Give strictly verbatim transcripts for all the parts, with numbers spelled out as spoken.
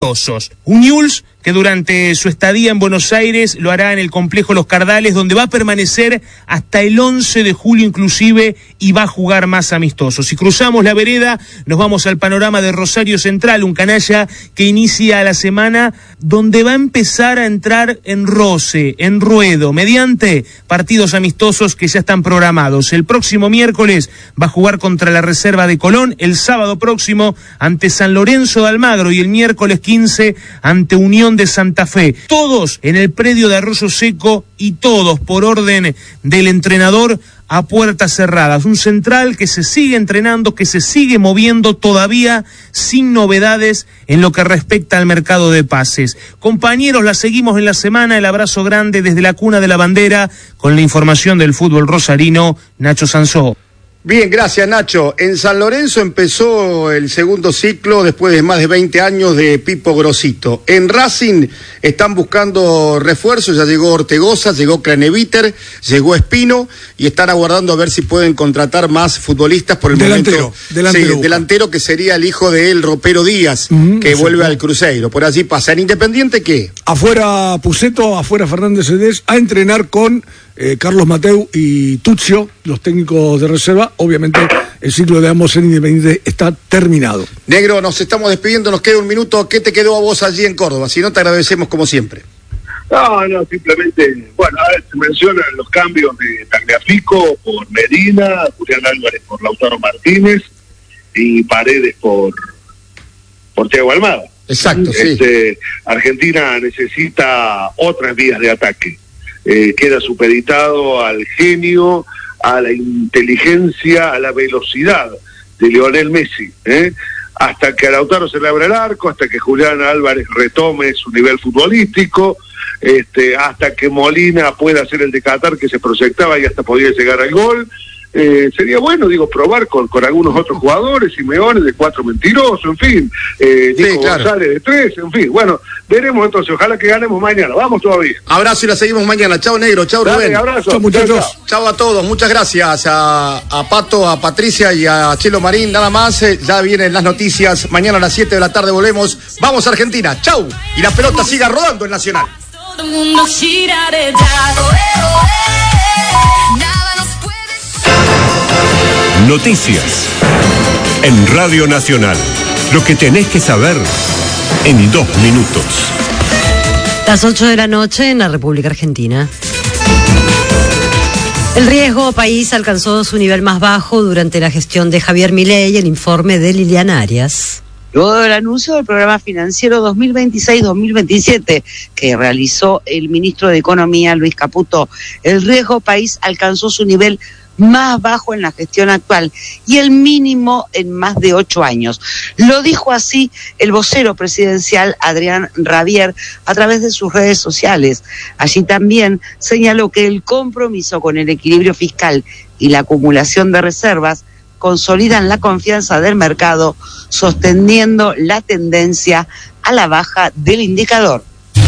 Un Newell's que durante su estadía en Buenos Aires lo hará en el complejo Los Cardales, donde va a permanecer hasta el once de julio inclusive y va a jugar más amistosos. Si cruzamos la vereda, nos vamos al panorama de Rosario Central, un canalla que inicia la semana donde va a empezar a entrar en roce, en ruedo, mediante partidos amistosos que ya están programados. El próximo miércoles va a jugar contra la Reserva de Colón, el sábado próximo ante San Lorenzo de Almagro y el miércoles quince ante Unión de Santa Fe, todos en el predio de Arroyo Seco y todos por orden del entrenador a puertas cerradas. Un Central que se sigue entrenando, que se sigue moviendo todavía sin novedades en lo que respecta al mercado de pases. Compañeros, la seguimos en la semana, el abrazo grande desde la cuna de la bandera con la información del fútbol rosarino, Nacho Sansó. Bien, gracias Nacho. En San Lorenzo empezó el segundo ciclo después de más de veinte años de Pipo Grosito. En Racing están buscando refuerzos, ya llegó Ortegoza, llegó Craneviter, llegó Espino y están aguardando a ver si pueden contratar más futbolistas por el delantero, momento. Delantero, sí, delantero que sería el hijo de él, Ropero Díaz, mm, que vuelve sí. al Cruzeiro. Por allí pasa. ¿En Independiente qué? Afuera Puceto, afuera Fernández Cedés, a entrenar con Eh, Carlos Mateu y Tuccio, los técnicos de reserva. Obviamente el ciclo de ambos en Independiente está terminado. Negro, nos estamos despidiendo, nos queda un minuto. ¿Qué te quedó a vos allí en Córdoba? Si no, te agradecemos como siempre. No, no, simplemente, bueno, a ver, se mencionan los cambios de Tagliafico por Medina, Julián Álvarez por Lautaro Martínez y Paredes por, por Thiago Almada. Exacto, este, sí. Argentina necesita otras vías de ataque. Eh, queda supeditado al genio, a la inteligencia, a la velocidad de Lionel Messi, ¿eh? Hasta que a Lautaro se le abra el arco, hasta que Julián Álvarez retome su nivel futbolístico, este, hasta que Molina pueda hacer el de Qatar que se proyectaba y hasta podía llegar al gol. Eh, sería bueno, digo, probar con, con algunos otros jugadores, Simeone de cuatro mentirosos, en fin, eh, Nico sí, claro. González de tres, en fin, bueno, veremos entonces, ojalá que ganemos mañana, vamos todavía. Abrazo y la seguimos mañana, chao Negro, chao Rubén. Abrazo, chao muchachos, chao, chao a todos, muchas gracias a, a Pato, a Patricia y a Chelo Marín, nada más, eh, ya vienen las noticias, mañana a las siete de la tarde volvemos, vamos a Argentina, chau, y la pelota siga rodando en Nacional. Todo el mundo gira de Noticias en Radio Nacional. Lo que tenés que saber en dos minutos. Las ocho de la noche en la República Argentina. El riesgo país alcanzó su nivel más bajo durante la gestión de Javier Milei, el informe de Liliana Arias. Luego del anuncio del programa financiero dos mil veintiséis dos mil veintisiete que realizó el ministro de Economía, Luis Caputo, el riesgo país alcanzó su nivel más bajo en la gestión actual y el mínimo en más de ocho años. Lo dijo así el vocero presidencial Adrián Rabier a través de sus redes sociales. Allí también señaló que el compromiso con el equilibrio fiscal y la acumulación de reservas consolidan la confianza del mercado, sosteniendo la tendencia a la baja del indicador.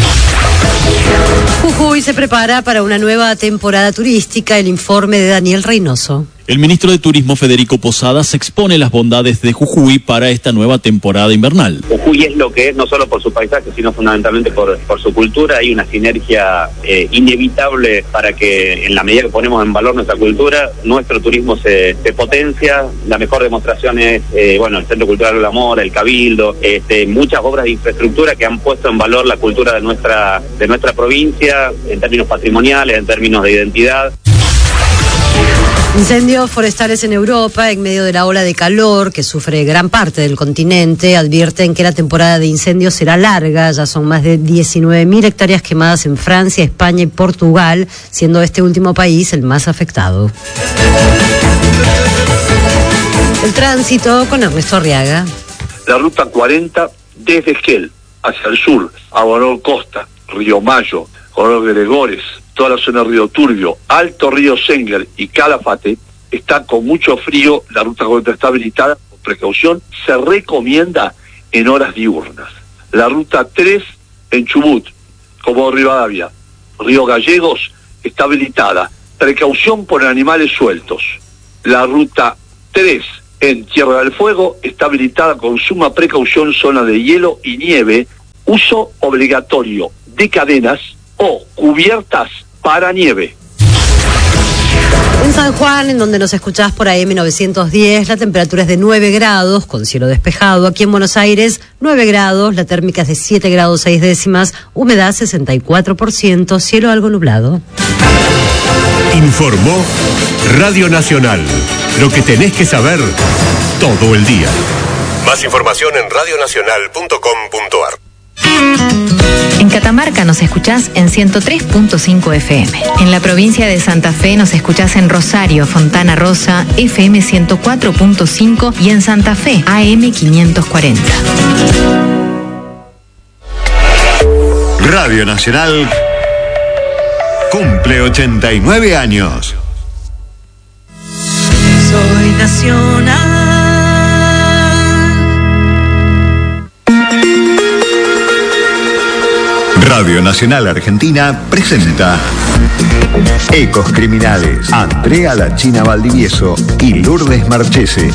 Jujuy se prepara para una nueva temporada turística, el informe de Daniel Reynoso. El ministro de Turismo, Federico Posadas, expone las bondades de Jujuy para esta nueva temporada invernal. Jujuy es lo que es, no solo por su paisaje, sino fundamentalmente por, por su cultura. Hay una sinergia eh, inevitable para que, en la medida que ponemos en valor nuestra cultura, nuestro turismo se, se potencia. La mejor demostración es, eh, bueno, el Centro Cultural del Amor, el Cabildo, este, muchas obras de infraestructura que han puesto en valor la cultura de nuestra, de nuestra provincia, en términos patrimoniales, en términos de identidad. Incendios forestales en Europa, en medio de la ola de calor que sufre gran parte del continente, advierten que la temporada de incendios será larga. Ya son más de diecinueve mil hectáreas quemadas en Francia, España y Portugal, siendo este último país el más afectado. El tránsito con Ernesto Arriaga. La ruta cuarenta desde Esquel hacia el sur, a Bonor Costa, Río Mayo, Coronel Gregores, toda la zona de Río Turbio, Alto Río Senguer y Calafate, está con mucho frío, la ruta cuarenta está habilitada, con precaución, se recomienda en horas diurnas. La ruta tres en Chubut, como Rivadavia, Río Gallegos, está habilitada, precaución por animales sueltos. La ruta tres en Tierra del Fuego está habilitada con suma precaución, zona de hielo y nieve, uso obligatorio de cadenas o cubiertas para nieve. En San Juan, en donde nos escuchás por A M novecientos diez, la temperatura es de nueve grados, con cielo despejado. Aquí en Buenos Aires, nueve grados, la térmica es de siete grados seis décimas, humedad sesenta y cuatro por ciento, cielo algo nublado. Informó Radio Nacional. Lo que tenés que saber todo el día. Más información en radio nacional punto com punto a r. En Catamarca nos escuchás en ciento tres punto cinco F M. En la provincia de Santa Fe nos escuchás en Rosario, Fontana Rosa, F M ciento cuatro punto cinco y en Santa Fe, A M quinientos cuarenta. Radio Nacional cumple ochenta y nueve años. Soy nacional. Radio Nacional Argentina presenta Ecos Criminales. Andrea La China Valdivieso y Lourdes Marchese.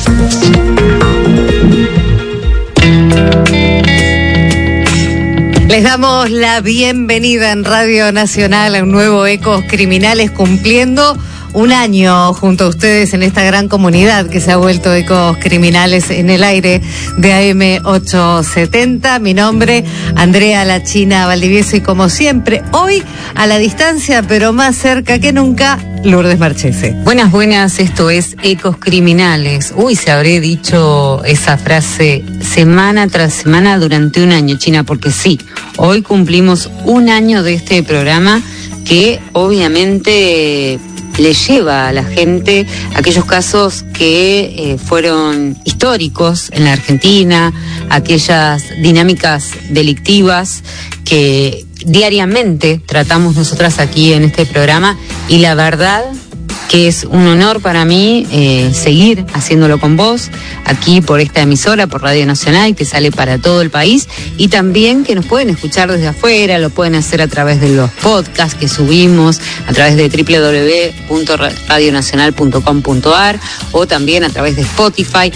Les damos la bienvenida en Radio Nacional a un nuevo Ecos Criminales, cumpliendo un año junto a ustedes en esta gran comunidad que se ha vuelto Ecos Criminales en el aire de A M ochocientos setenta. Mi nombre, Andrea La China Valdivieso, y como siempre, hoy a la distancia, pero más cerca que nunca, Lourdes Marchese. Buenas, buenas, esto es Ecos Criminales. Uy, se habré dicho esa frase semana tras semana durante un año, China, porque sí, hoy cumplimos un año de este programa que obviamente le lleva a la gente aquellos casos que eh, fueron históricos en la Argentina, aquellas dinámicas delictivas que diariamente tratamos nosotras aquí en este programa, y la verdad que es un honor para mí eh, seguir haciéndolo con vos, aquí por esta emisora, por Radio Nacional, que sale para todo el país, y también que nos pueden escuchar desde afuera, lo pueden hacer a través de los podcasts que subimos, a través de doble u doble u doble u punto radio nacional punto com punto a r o también a través de Spotify.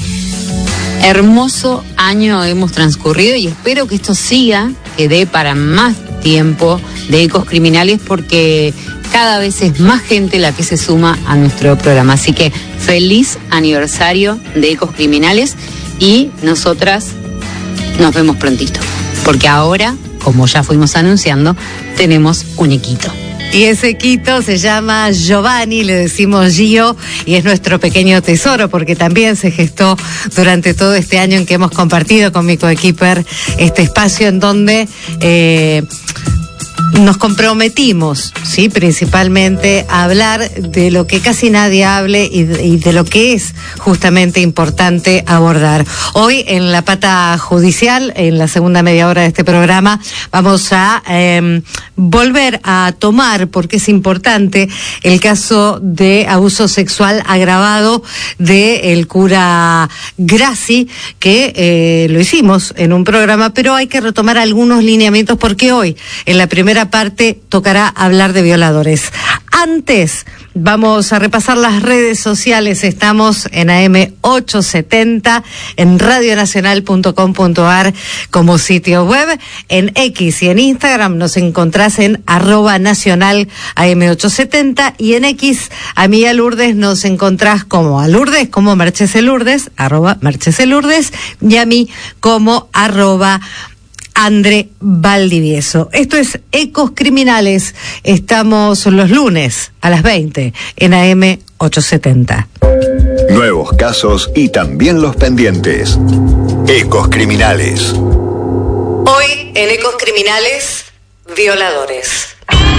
Hermoso año hemos transcurrido y espero que esto siga, que dé para más tiempo de Ecos Criminales, porque cada vez es más gente la que se suma a nuestro programa. Así que feliz aniversario de Ecos Criminales, y nosotras nos vemos prontito, porque ahora, como ya fuimos anunciando, tenemos un equito. Y ese equito se llama Giovanni, le decimos Gio, y es nuestro pequeño tesoro, porque también se gestó durante todo este año en que hemos compartido con mi coequiper este espacio en donde eh, nos comprometimos, sí, principalmente a hablar de lo que casi nadie hable y de, y de lo que es justamente importante abordar. Hoy, en la pata judicial, en la segunda media hora de este programa, vamos a eh, volver a tomar, porque es importante, el caso de abuso sexual agravado del cura Grassi, que eh, lo hicimos en un programa, pero hay que retomar algunos lineamientos, porque hoy, en la primera parte, tocará hablar de violadores. Antes, vamos a repasar las redes sociales. Estamos en A M ochocientos setenta, en radio nacional punto com punto a r como sitio web, en X y en Instagram nos encontrás en arroba nacional A M ochocientos setenta, y en X a mí, a Lourdes, nos encontrás como a Lourdes, como Marchese Lourdes, arroba Marchese Lourdes, y a mí como arroba Andre Valdivieso. Esto es Ecos Criminales. Estamos los lunes a las veinte en A M ochocientos setenta. Nuevos casos y también los pendientes. Ecos Criminales. Hoy en Ecos Criminales, violadores.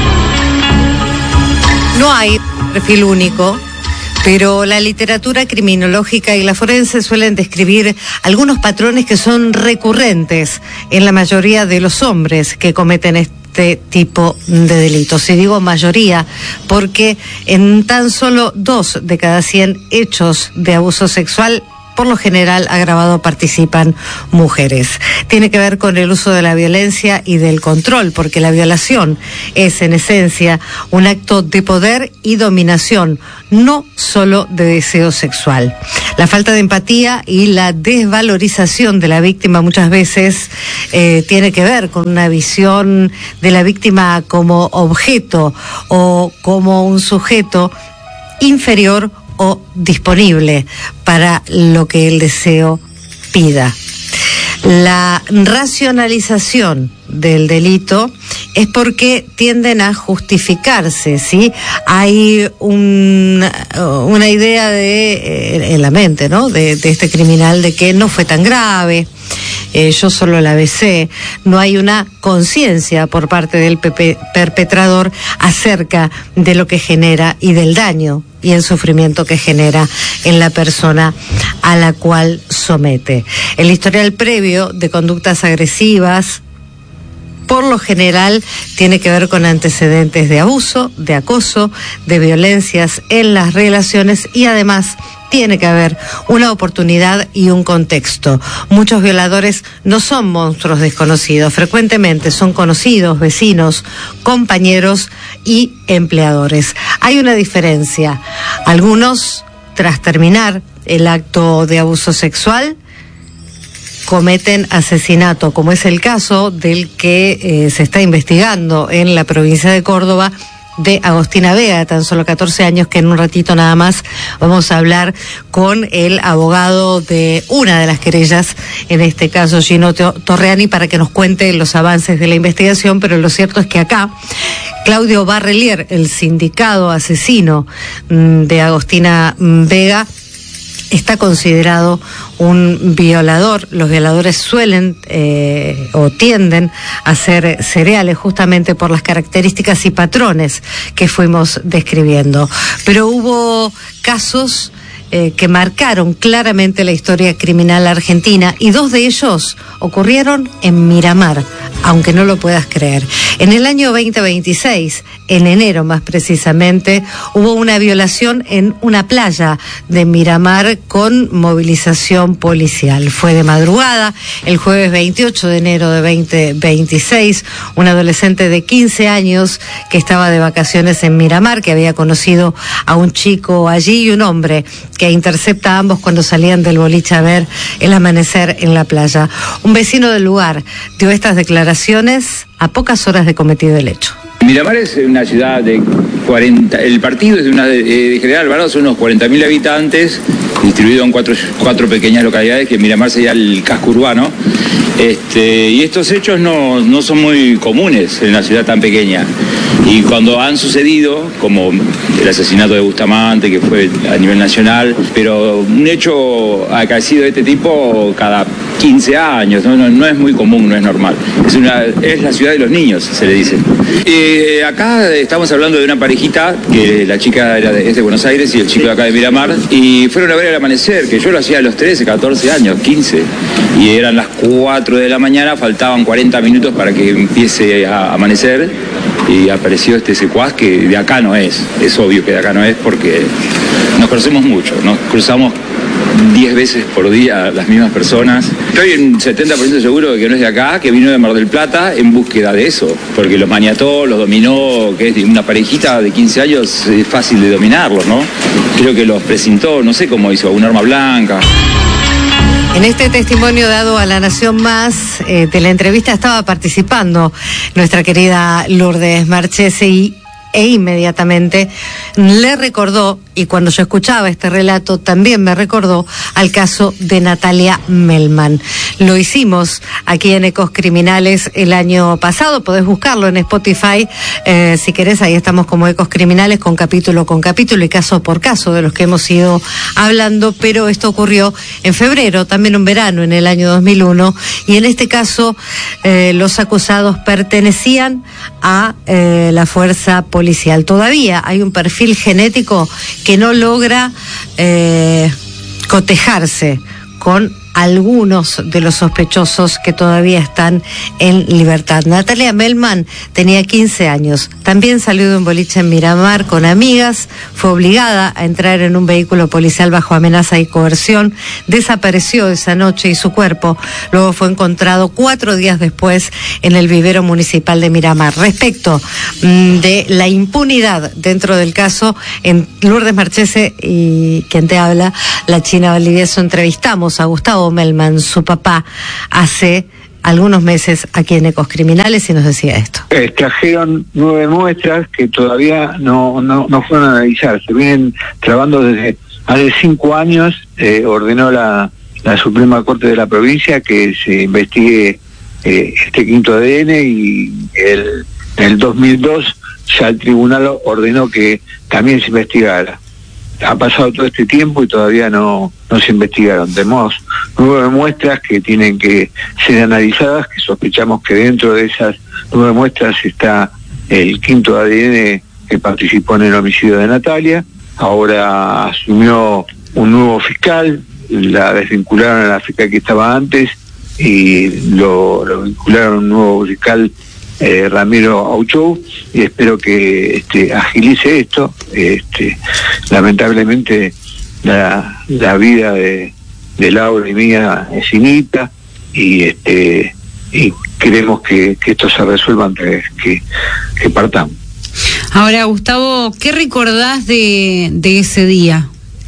No hay perfil único, pero la literatura criminológica y la forense suelen describir algunos patrones que son recurrentes en la mayoría de los hombres que cometen este tipo de delitos. Y digo mayoría porque en tan solo dos de cada cien hechos de abuso sexual por lo general agravado participan mujeres. Tiene que ver con el uso de la violencia y del control, porque la violación es en esencia un acto de poder y dominación, no solo de deseo sexual. La falta de empatía y la desvalorización de la víctima muchas veces eh, tiene que ver con una visión de la víctima como objeto o como un sujeto inferior o disponible para lo que el deseo pida. La racionalización del delito es porque tienden a justificarse, ¿sí? Hay un, una idea de, en la mente, ¿no? De, de este criminal de que no fue tan grave, eh, yo solo la besé. No hay una conciencia por parte del pepe, perpetrador acerca de lo que genera y del daño y el sufrimiento que genera en la persona a la cual somete. El historial previo de conductas agresivas, por lo general, tiene que ver con antecedentes de abuso, de acoso, de violencias en las relaciones y además tiene que haber una oportunidad y un contexto. Muchos violadores no son monstruos desconocidos, frecuentemente son conocidos, vecinos, compañeros y empleadores. Hay una diferencia. Algunos, tras terminar el acto de abuso sexual, cometen asesinato, como es el caso del que eh, se está investigando en la provincia de Córdoba, de Agostina Vega, de tan solo catorce años, que en un ratito nada más vamos a hablar con el abogado de una de las querellas, en este caso Gino Torreani, para que nos cuente los avances de la investigación. Pero lo cierto es que acá Claudio Barrelier, el sindicado asesino de Agostina Vega, está considerado un violador. Los violadores suelen eh, o tienden a ser seriales justamente por las características y patrones que fuimos describiendo. Pero hubo casos eh, que marcaron claramente la historia criminal argentina y dos de ellos ocurrieron en Miramar, aunque no lo puedas creer. En el año veinte veintiséis, en enero más precisamente, hubo una violación en una playa de Miramar con movilización policial. Fue de madrugada, el jueves veintiocho de enero de veinte veintiséis, un adolescente de quince años que estaba de vacaciones en Miramar, que había conocido a un chico allí y un hombre que intercepta a ambos cuando salían del boliche a ver el amanecer en la playa. Un vecino del lugar dio estas declaraciones a pocas horas de cometido el hecho. Miramar es una ciudad de cuarenta, el partido es de, una, de General Alvarado, son unos cuarenta mil habitantes, distribuido en cuatro, cuatro pequeñas localidades, que Miramar sería el casco urbano. Este, y estos hechos no, no son muy comunes en una ciudad tan pequeña. Y cuando han sucedido, como el asesinato de Bustamante, que fue a nivel nacional, pero un hecho acaecido de este tipo cada quince años, no, no, no es muy común, no es normal. Es, una, es la ciudad de los niños, se le dice. Eh, acá estamos hablando de una parejita, que la chica era de, es de Buenos Aires y el chico de acá de Miramar, y fueron a ver el amanecer, que yo lo hacía a los trece, catorce años, quince, y eran las cuatro de la mañana, faltaban cuarenta minutos para que empiece a amanecer, y apareció este secuaz que de acá no es, es obvio que de acá no es porque nos conocemos mucho, nos cruzamos diez veces por día las mismas personas. Estoy en setenta por ciento seguro de que no es de acá, que vino de Mar del Plata en búsqueda de eso, porque los maniató, los dominó, que es una parejita de quince años, es fácil de dominarlos, ¿no? Creo que los presentó, no sé cómo hizo, un arma blanca. En este testimonio dado a La Nación Más, eh, de la entrevista estaba participando nuestra querida Lourdes Marchese y e inmediatamente le recordó, y cuando yo escuchaba este relato también me recordó al caso de Natalia Melman. Lo hicimos aquí en Ecos Criminales el año pasado, podés buscarlo en Spotify, eh, si querés, ahí estamos como Ecos Criminales, con capítulo con capítulo y caso por caso de los que hemos ido hablando, pero esto ocurrió en febrero, también un verano en el año dos mil uno, y en este caso eh, los acusados pertenecían a eh, la fuerza policial. Todavía hay un perfil genético que no logra eh, cotejarse con algunos de los sospechosos que todavía están en libertad. Natalia Melman tenía quince años, también salió de un boliche en Miramar con amigas, fue obligada a entrar en un vehículo policial bajo amenaza y coerción, desapareció esa noche y su cuerpo luego fue encontrado cuatro días después en el vivero municipal de Miramar. Respecto mmm, de la impunidad dentro del caso, en Lourdes Marchese y quien te habla, la China Valdivieso, entrevistamos a Gustavo Melman, su papá, hace algunos meses aquí en Ecos Criminales, y nos decía esto. Extrajeron nueve muestras que todavía no, no, no fueron analizadas. Se vienen trabando desde hace cinco años. Eh, ordenó la, la Suprema Corte de la provincia que se investigue eh, este quinto A D N, y el, en el dos mil dos ya el tribunal ordenó que también se investigara. Ha pasado todo este tiempo y todavía no, no se investigaron. Tenemos nueve muestras que tienen que ser analizadas, que sospechamos que dentro de esas nueve muestras está el quinto A D N que participó en el homicidio de Natalia. Ahora asumió un nuevo fiscal, la desvincularon a la fiscal que estaba antes y lo, lo vincularon a un nuevo fiscal, Eh, Ramiro Auchou, y espero que este, agilice esto. Este, lamentablemente la, la vida de, de Laura y mía es finita, y este y queremos que, que esto se resuelva antes que, que partamos. Ahora, Gustavo, ¿qué recordás de, de ese día?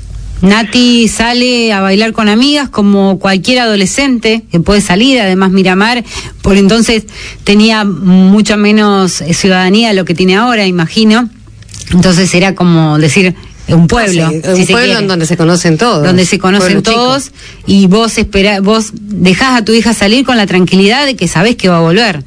Nati sale a bailar con amigas como cualquier adolescente que puede salir. Además, Miramar por entonces tenía mucha menos ciudadanía de lo que tiene ahora, imagino. Entonces era como decir un pueblo, Ah, sí, si un se pueblo quiere, en donde se conocen todos, donde se conocen pueblo todos, chico. Y vos espera, vos dejás a tu hija salir con la tranquilidad de que sabés que va a volver.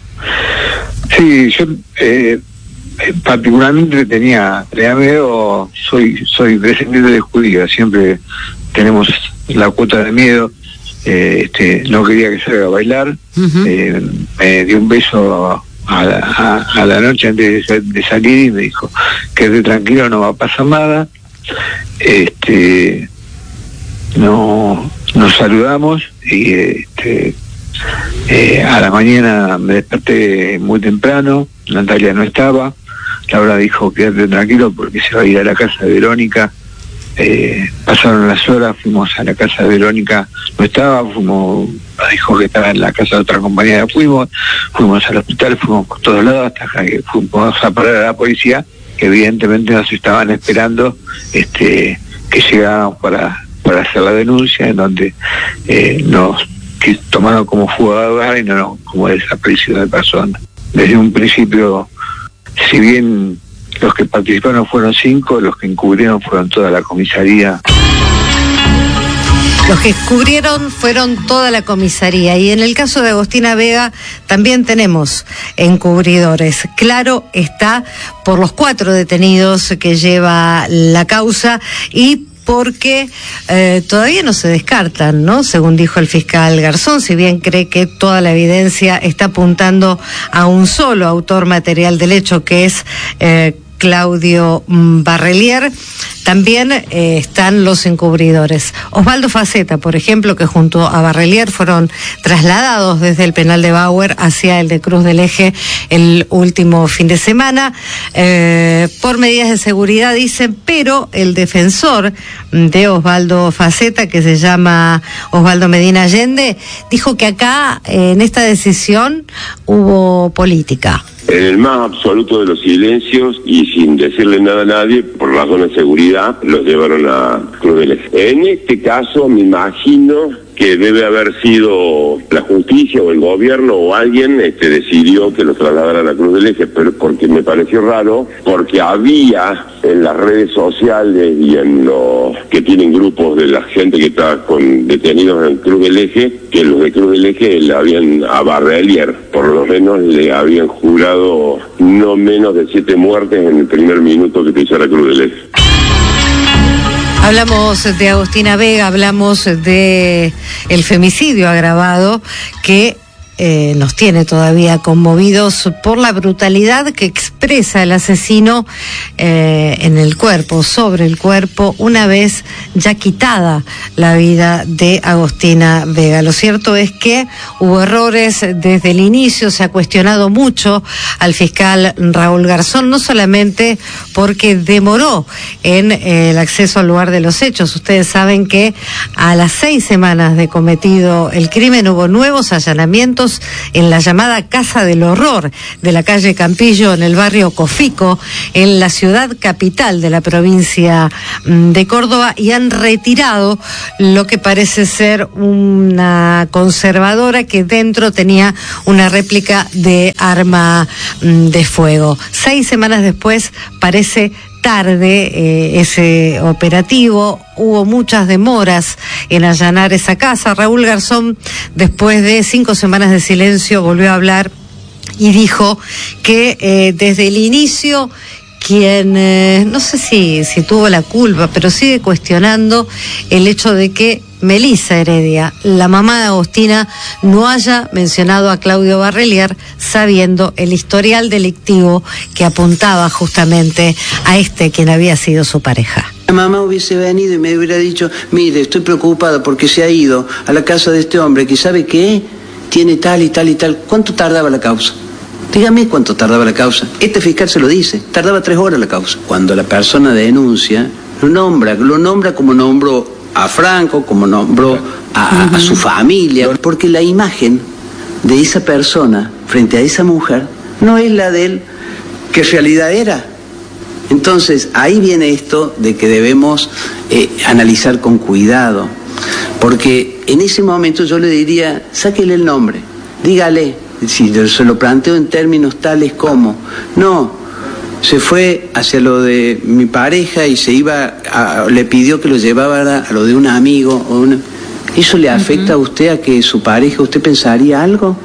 Sí, yo eh, particularmente tenía, tenía miedo. Soy soy descendiente de judíos, siempre tenemos la cuota de miedo. Eh, este, no quería que salga a bailar. Uh-huh. eh, me dio un beso a la, a, a la noche antes de, de salir y me dijo: quédate tranquilo, no va a pasar nada. Este, no nos saludamos y este, eh, a la mañana me desperté muy temprano. Natalia no estaba. Laura dijo: quédate tranquilo porque se va a ir a la casa de Verónica. Eh, pasaron las horas, fuimos a la casa de Verónica, no estaba, fuimos, dijo que estaba en la casa de otra compañera, fuimos, fuimos al hospital, fuimos por todos lados hasta que fuimos a parar a la policía, que evidentemente nos estaban esperando este que llegáramos para, para hacer la denuncia, en donde eh, nos que tomaron como fuga de hogar y no como desaparición de personas. Desde un principio, si bien los que participaron fueron cinco, los que encubrieron fueron toda la comisaría. Los que cubrieron fueron toda la comisaría, y en el caso de Agostina Vega también tenemos encubridores. Claro está, por los cuatro detenidos que lleva la causa y porque eh, todavía no se descartan, ¿no? Según dijo el fiscal Garzón, si bien cree que toda la evidencia está apuntando a un solo autor material del hecho, que es eh, Claudio Barrelier, también eh, están los encubridores. Osvaldo Faceta, por ejemplo, que junto a Barrelier fueron trasladados desde el penal de Bauer hacia el de Cruz del Eje el último fin de semana, eh, por medidas de seguridad, dicen, pero el defensor de Osvaldo Faceta, que se llama Osvaldo Medina Allende, dijo que acá, eh, en esta decisión, hubo política. En el más absoluto de los silencios y sin decirle nada a nadie, por razones de seguridad, los llevaron a Cruz del Eje. En este caso, me imagino que debe haber sido la justicia o el gobierno o alguien este, decidió que los trasladaran a Cruz del Eje, pero porque me pareció raro, porque había en las redes sociales y en los que tienen grupos de la gente que está con detenidos en Cruz del Eje, que los de Cruz del Eje le habían a Barrelier, por lo menos le habían jurado no menos de siete muertes en el primer minuto que pisara Cruz del Eje. Hablamos de Agostina Vega, hablamos de el femicidio agravado que eh, nos tiene todavía conmovidos por la brutalidad que expresa el asesino eh, en el cuerpo, sobre el cuerpo, una vez ya quitada la vida de Agostina Vega. Lo cierto es que hubo errores desde el inicio, se ha cuestionado mucho al fiscal Raúl Garzón, no solamente porque demoró en eh, el acceso al lugar de los hechos. Ustedes saben que a las seis semanas de cometido el crimen hubo nuevos allanamientos en la llamada Casa del Horror de la calle Campillo, en el barrio Cofico, en la ciudad capital de la provincia de Córdoba, y han retirado lo que parece ser una conservadora que dentro tenía una réplica de arma de fuego. Seis semanas después parece tarde eh, ese operativo, hubo muchas demoras en allanar esa casa. Raúl Garzón, después de cinco semanas de silencio, volvió a hablar y dijo que eh, desde el inicio quien, eh, no sé si, si tuvo la culpa, pero sigue cuestionando el hecho de que Melissa Heredia, la mamá de Agostina, no haya mencionado a Claudio Barrelier, sabiendo el historial delictivo que apuntaba justamente a este quien había sido su pareja. La mamá hubiese venido y me hubiera dicho, mire, estoy preocupada porque se ha ido a la casa de este hombre que sabe que tiene tal y tal y tal. ¿Cuánto tardaba la causa? Dígame cuánto tardaba la causa. Este fiscal se lo dice, tardaba tres horas la causa. Cuando la persona denuncia, lo nombra, lo nombra como nombró a Franco, como nombró a, uh-huh. a su familia, porque la imagen de esa persona frente a esa mujer no es la de él que en realidad era. Entonces ahí viene esto de que debemos eh, analizar con cuidado, porque en ese momento yo le diría, sáquele el nombre, dígale, si se lo planteo en términos tales como, no, se fue hacia lo de mi pareja y se iba a, le pidió que lo llevara a lo de un amigo o una... ¿Eso le afecta uh-huh. a usted, a que su pareja, usted pensaría algo?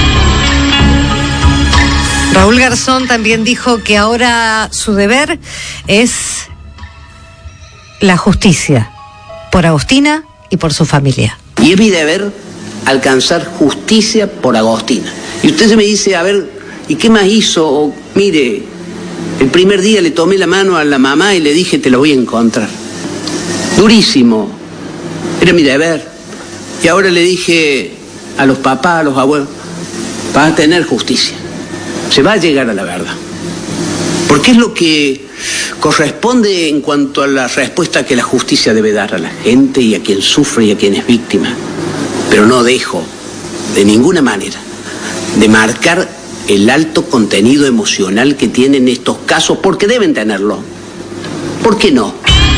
Raúl Garzón también dijo que ahora su deber es la justicia por Agostina y por su familia. Y es mi deber alcanzar justicia por Agostina. Y usted se me dice, a ver, ¿y qué más hizo? O, mire, el primer día le tomé la mano a la mamá y le dije, te la voy a encontrar. Durísimo. Era mi deber. Y ahora le dije a los papás, a los abuelos, vas a tener justicia. Se va a llegar a la verdad. Porque es lo que corresponde en cuanto a la respuesta que la justicia debe dar a la gente y a quien sufre y a quien es víctima. Pero no dejo, de ninguna manera, de marcar el alto contenido emocional que tienen estos casos, porque deben tenerlo. ¿Por qué no?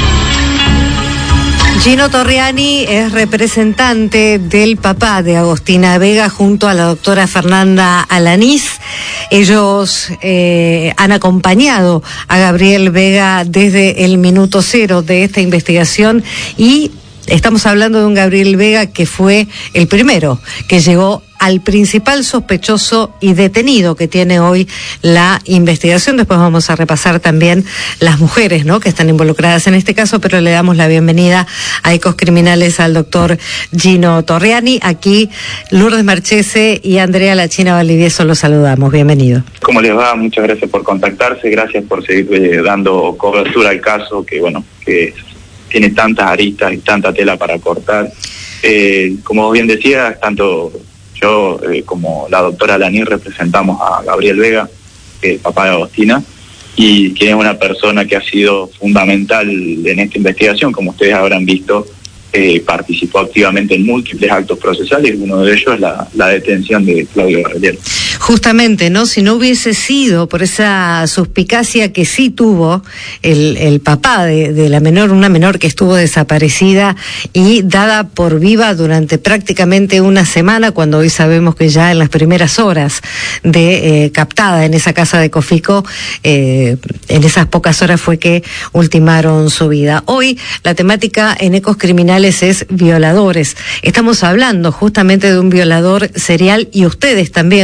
Gino Torriani es representante del papá de Agostina Vega junto a la doctora Fernanda Alanís. Ellos eh, han acompañado a Gabriel Vega desde el minuto cero de esta investigación y estamos hablando de un Gabriel Vega que fue el primero que llegó al principal sospechoso y detenido que tiene hoy la investigación. Después vamos a repasar también las mujeres, ¿no?, que están involucradas en este caso, pero le damos la bienvenida a Ecos Criminales al doctor Gino Torriani. Aquí Lourdes Marchese y Andrea La China Valdivieso los saludamos. Bienvenido. ¿Cómo les va? Muchas gracias por contactarse, gracias por seguir eh, dando cobertura al caso que, bueno, que tiene tantas aristas y tanta tela para cortar. Eh, como bien decías, tanto yo eh, como la doctora Alanís representamos a Gabriel Vega, que es papá de Agostina, y que es una persona que ha sido fundamental en esta investigación. Como ustedes habrán visto, eh, participó activamente en múltiples actos procesales, uno de ellos es la, la detención de Claudio Barrelier. Justamente, ¿no? Si no hubiese sido por esa suspicacia que sí tuvo el, el papá de, de la menor, una menor que estuvo desaparecida y dada por viva durante prácticamente una semana, cuando hoy sabemos que ya en las primeras horas de eh, captada en esa casa de Cofico, eh, en esas pocas horas fue que ultimaron su vida. Hoy la temática en Ecos Criminales es violadores. Estamos hablando justamente de un violador serial y ustedes también junto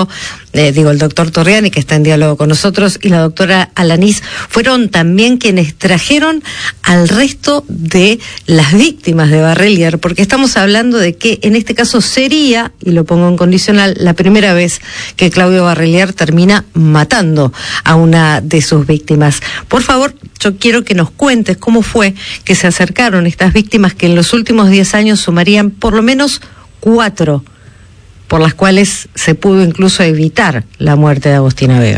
Torriano, eh, digo, el doctor Torriani, que está en diálogo con nosotros, y la doctora Alanís, fueron también quienes trajeron al resto de las víctimas de Barrelier, porque estamos hablando de que en este caso sería, y lo pongo en condicional, la primera vez que Claudio Barrelier termina matando a una de sus víctimas. Por favor, yo quiero que nos cuentes cómo fue que se acercaron estas víctimas que en los últimos diez años sumarían por lo menos cuatro, por las cuales se pudo incluso evitar la muerte de Agostina Vega.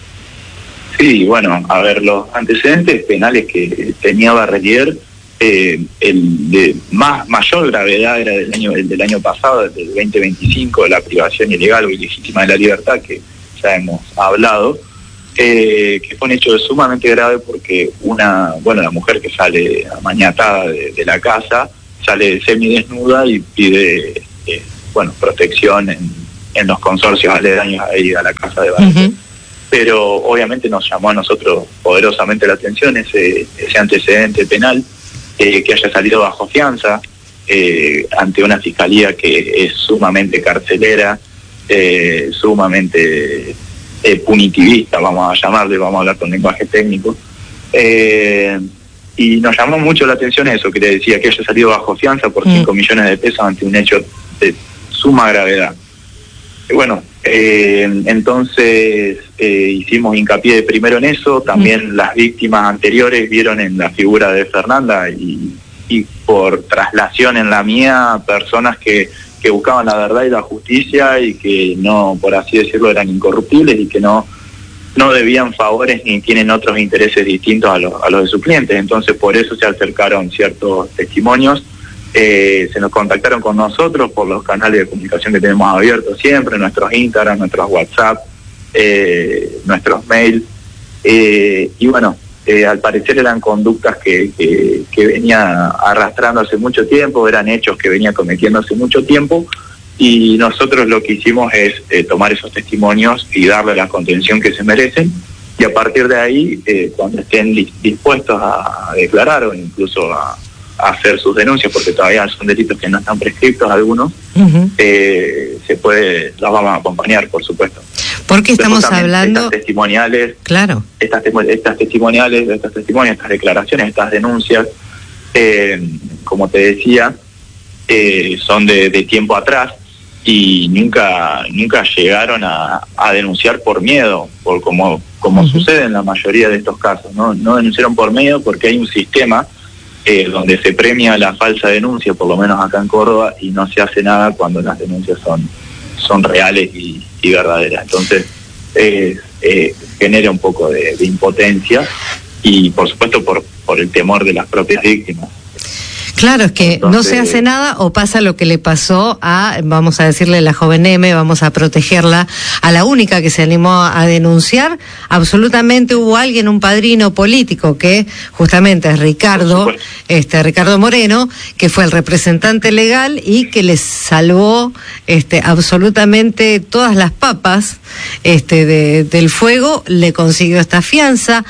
Sí, bueno, a ver, los antecedentes penales que tenía Barrelier, eh, el de más mayor gravedad era del año el del año pasado, del veinte veinticinco, de la privación ilegal o ilegítima de la libertad, que ya hemos hablado, eh, que fue un hecho sumamente grave porque una, bueno, la mujer que sale amañatada de, de la casa, sale semidesnuda y pide, eh, bueno, protección en, en los consorcios aledaños ahí a la casa de Barrelier. Uh-huh. Pero obviamente nos llamó a nosotros poderosamente la atención ese, ese antecedente penal, eh, que haya salido bajo fianza, eh, ante una fiscalía que es sumamente carcelera, eh, sumamente eh, punitivista, vamos a llamarle, vamos a hablar con lenguaje técnico. Eh, y nos llamó mucho la atención eso, que le decía que haya salido bajo fianza por cinco millones de pesos ante un hecho de suma gravedad. Y bueno, eh, entonces eh, hicimos hincapié de primero en eso, también mm. las víctimas anteriores vieron en la figura de Fernanda y, y por traslación en la mía, personas que, que buscaban la verdad y la justicia y que no, por así decirlo, eran incorruptibles y que no, no debían favores ni tienen otros intereses distintos a los, a los de sus clientes. Entonces por eso se acercaron ciertos testimonios. Eh, se nos contactaron con nosotros por los canales de comunicación que tenemos abiertos siempre, nuestros Instagram, nuestros WhatsApp, eh, nuestros mails, eh, y bueno, eh, al parecer eran conductas que, que, que venía arrastrando hace mucho tiempo, eran hechos que venía cometiendo hace mucho tiempo, y nosotros lo que hicimos es eh, tomar esos testimonios y darle la contención que se merecen, y a partir de ahí, eh, cuando estén dispuestos a, a declarar o incluso a hacer sus denuncias, porque todavía son delitos que no están prescriptos algunos, uh-huh. eh, se puede, las vamos a acompañar, por supuesto. Porque estamos hablando... Estas testimoniales, claro. estas, estas testimoniales, estas testimonios, estas declaraciones, estas denuncias, eh, como te decía, eh, son de, de tiempo atrás y nunca nunca llegaron a, a denunciar por miedo, por como, como uh-huh. sucede en la mayoría de estos casos, ¿no? No denunciaron por miedo porque hay un sistema Eh, donde se premia la falsa denuncia, por lo menos acá en Córdoba, y no se hace nada cuando las denuncias son, son reales y, y verdaderas. Entonces, eh, eh, genera un poco de, de impotencia y, por supuesto, por, por el temor de las propias víctimas. Claro, es que Entonces, no se hace nada o pasa lo que le pasó a, vamos a decirle, la joven M, vamos a protegerla, a la única que se animó a denunciar. Absolutamente hubo alguien, un padrino político, que justamente es Ricardo, este Ricardo Moreno, que fue el representante legal y que les salvó este, absolutamente todas las papas este, de, del fuego, le consiguió esta fianza.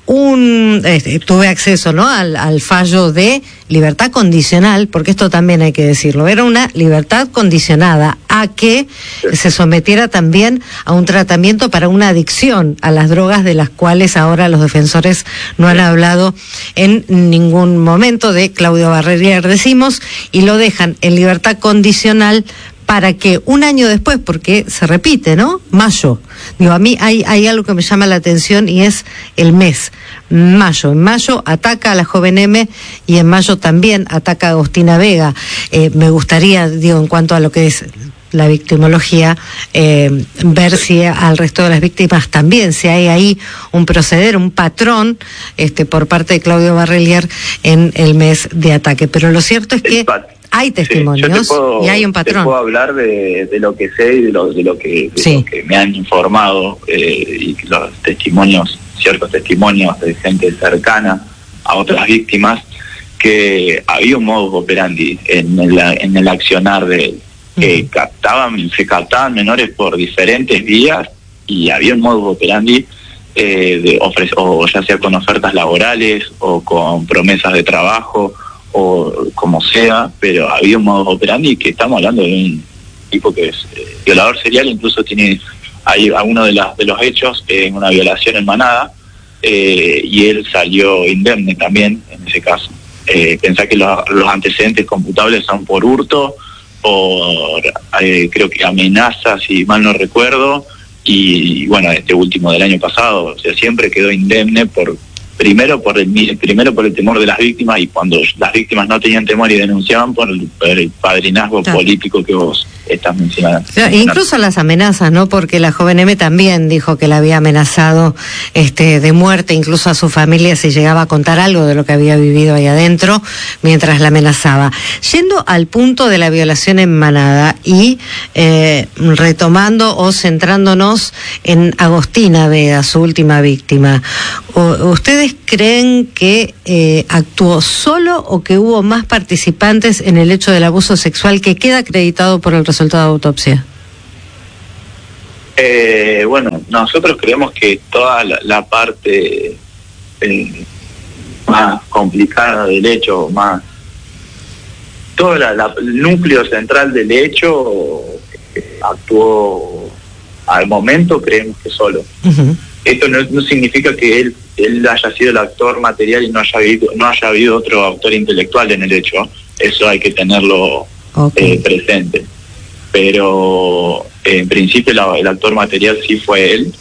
Un, este, tuve acceso, ¿no?, al, al fallo de libertad condicional, porque esto también hay que decirlo, era una libertad condicionada a que se sometiera también a un tratamiento para una adicción a las drogas, de las cuales ahora los defensores no han hablado en ningún momento, de Claudio Barrelier, decimos, y lo dejan en libertad condicional para que un año después, porque se repite, ¿no? Mayo. Digo, a mí hay, hay algo que me llama la atención y es el mes. Mayo. En mayo ataca a la joven M y en mayo también ataca a Agostina Vega. Eh, me gustaría, digo, en cuanto a lo que es la victimología, eh, ver si al resto de las víctimas también, si hay ahí un proceder, un patrón este, por parte de Claudio Barrelier en el mes de ataque. Pero lo cierto es que hay testimonios, sí, puedo, y hay un patrón. Te puedo hablar de, de lo que sé y de lo, de lo, que, de sí. lo que me han informado, eh, y los testimonios, ciertos testimonios de gente cercana a otras víctimas, que había un modus operandi en el, en el accionar de él. Que uh-huh. captaban, se captaban menores por diferentes vías y había un modus operandi eh, de ofrecer, o ya sea con ofertas laborales o con promesas de trabajo o como sea, pero había un modus operandi que estamos hablando de un tipo que es eh, violador serial, incluso tiene hay alguno de, las, de los hechos en una violación en manada, eh, y él salió indemne también en ese caso. Eh, pensá que lo, los antecedentes computables son por hurto, por eh, creo que amenazas, si mal no recuerdo, y bueno, este último del año pasado, o sea, siempre quedó indemne por primero por el primero por el temor de las víctimas, y cuando las víctimas no tenían temor y denunciaban, por el, por el padrinazgo claro. político que vos estás mencionando. Claro, incluso las amenazas, ¿no? Porque la joven M también dijo que la había amenazado este de muerte, incluso a su familia, si llegaba a contar algo de lo que había vivido ahí adentro mientras la amenazaba. Yendo al punto de la violación en manada y eh, retomando o centrándonos en Agostina Vega, su última víctima, ¿ustedes creen que eh, actuó solo o que hubo más participantes en el hecho del abuso sexual que queda acreditado por el resultado de autopsia? Eh, bueno, nosotros creemos que toda la, la parte eh, más complicada del hecho, más todo la, la, el núcleo central del hecho eh, actuó al momento, creemos que solo. Uh-huh. Esto no, no significa que él él haya sido el actor material y no haya habido no haya habido otro autor intelectual en el hecho. Eso hay que tenerlo okay. eh, presente. Pero eh, en principio la, el actor material sí fue él.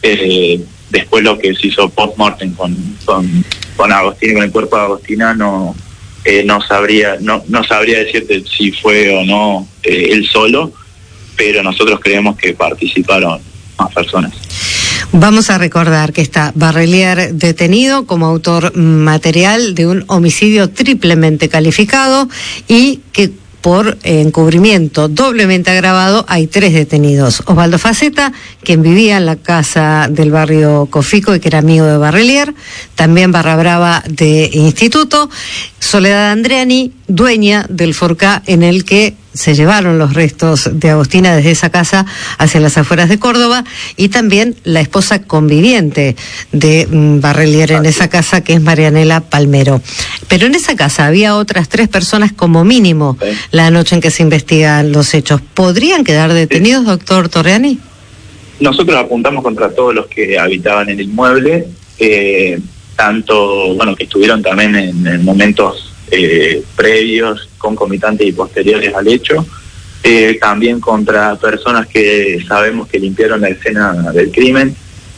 Eh, después lo que se hizo post-mortem con, con, con Agostina, con el cuerpo de Agostina, no eh, no sabría no no sabría decirte si fue o no eh, él solo, pero nosotros creemos que participaron más personas. Vamos a recordar que está Barrelier detenido como autor material de un homicidio triplemente calificado y que por encubrimiento doblemente agravado hay tres detenidos. Osvaldo Faceta, quien vivía en la casa del barrio Cofico y que era amigo de Barrelier, también Barra Brava de Instituto, Soledad Andreani, dueña del Forcá en el que se llevaron los restos de Agostina desde esa casa hacia las afueras de Córdoba, y también la esposa conviviente de mm, Barrelier en esa casa, que es Marianela Palmero. Pero en esa casa había otras tres personas como mínimo sí. la noche en que se investigan los hechos. ¿Podrían quedar detenidos, sí. doctor Torreani? Nosotros apuntamos contra todos los que habitaban en el inmueble, eh, tanto, bueno, que estuvieron también en, en momentos Eh, previos, concomitantes y posteriores al hecho, eh, también contra personas que sabemos que limpiaron la escena del crimen.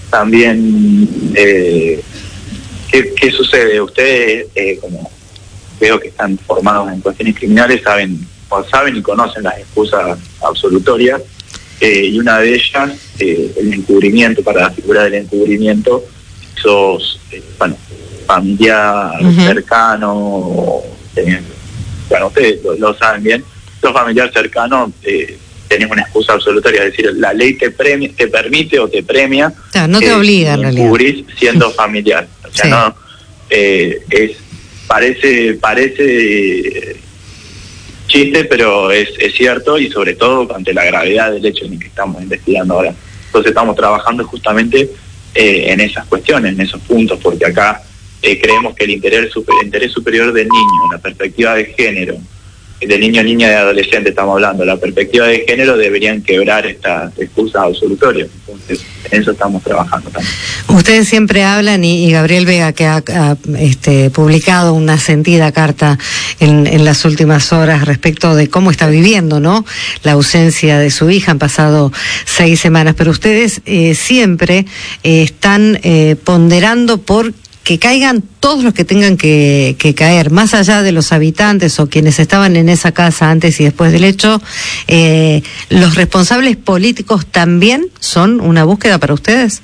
También, eh, ¿qué, qué sucede? Ustedes, eh, como veo que están formados en cuestiones criminales, saben, o saben y conocen las excusas absolutorias, eh, y una de ellas, eh, el encubrimiento, para la figura del encubrimiento, esos, eh, bueno, familiar uh-huh. cercano, tenés, bueno, ustedes lo, lo saben bien, los familiares cercanos eh, tenés una excusa absolutoria, es decir, la ley te premia, te permite o te premia, no, no te eh, obliga en realidad, cubrir siendo familiar, o sea, sí. no, eh, es, parece, parece chiste, pero es, es cierto, y sobre todo ante la gravedad del hecho en el que estamos investigando ahora. Entonces estamos trabajando justamente eh, en esas cuestiones, en esos puntos, porque acá Eh, creemos que el interés, super, el interés superior del niño, la perspectiva de género, de niño, niña, de adolescente estamos hablando, la perspectiva de género deberían quebrar estas excusas absolutorias. Entonces, en eso estamos trabajando también. Ustedes siempre hablan, y, y Gabriel Vega, que ha, ha este, publicado una sentida carta en, en las últimas horas respecto de cómo está viviendo, ¿no?, la ausencia de su hija. Han pasado seis semanas, pero ustedes eh, siempre eh, están eh, ponderando por que caigan todos los que tengan que, que caer, más allá de los habitantes o quienes estaban en esa casa antes y después del hecho. Eh, ¿los responsables políticos también son una búsqueda para ustedes?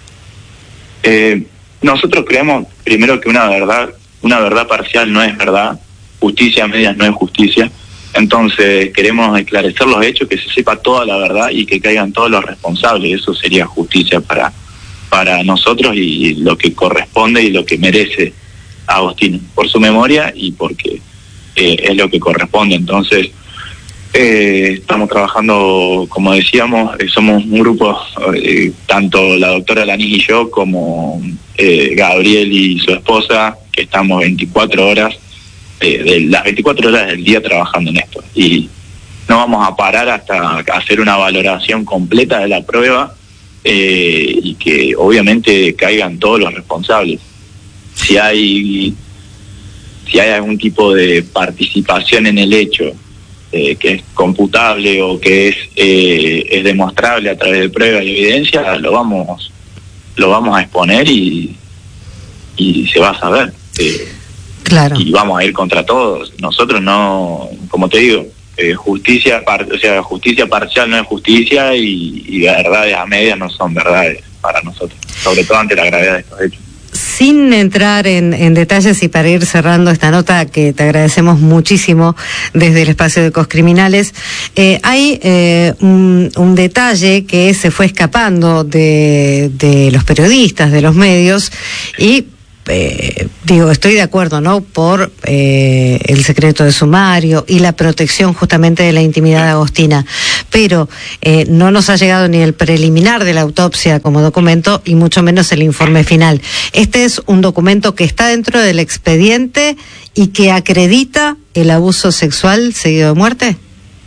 Eh, nosotros creemos, primero, que una verdad, una verdad parcial no es verdad, justicia a medias no es justicia. Entonces queremos esclarecer los hechos, que se sepa toda la verdad y que caigan todos los responsables. Eso sería justicia para para nosotros y lo que corresponde y lo que merece Agostina, por su memoria y porque eh, es lo que corresponde. Entonces eh, estamos trabajando, como decíamos, eh, somos un grupo, eh, tanto la doctora Lanís y yo, como eh, Gabriel y su esposa, que estamos veinticuatro horas, eh, de las veinticuatro horas del día trabajando en esto, y no vamos a parar hasta hacer una valoración completa de la prueba eh, y que obviamente caigan todos los responsables. Si hay si hay algún tipo de participación en el hecho eh, que es computable o que es eh, es demostrable a través de pruebas y evidencia, lo vamos lo vamos a exponer y y se va a saber. Eh, claro. Y vamos a ir contra todos. Nosotros no, como te digo, eh, justicia par, o sea, justicia parcial no es justicia y, y verdades a medias no son verdades para nosotros, sobre todo ante la gravedad de estos hechos. Sin entrar en, en detalles y para ir cerrando esta nota que te agradecemos muchísimo desde el espacio de Ecos Criminales, eh, hay eh, un, un detalle que se fue escapando de, de los periodistas, de los medios, y Eh, digo, estoy de acuerdo, ¿no? Por eh, el secreto de sumario y la protección justamente de la intimidad de Agostina, pero eh, no nos ha llegado ni el preliminar de la autopsia como documento y mucho menos el informe final. Este es un documento que está dentro del expediente y que acredita el abuso sexual seguido de muerte.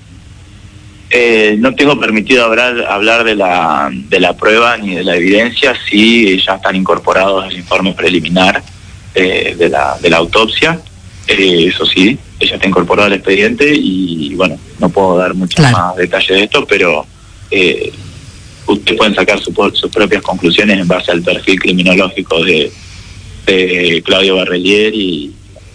Eh, no tengo permitido hablar hablar de la de la prueba ni de la evidencia, sí ya están incorporados el informe preliminar eh, de la de la autopsia, eh, eso sí, ya está incorporado al expediente y bueno, no puedo dar muchos claro. más detalles de esto, pero eh, ustedes pueden sacar su, sus propias conclusiones en base al perfil criminológico de, de Claudio Barrelier y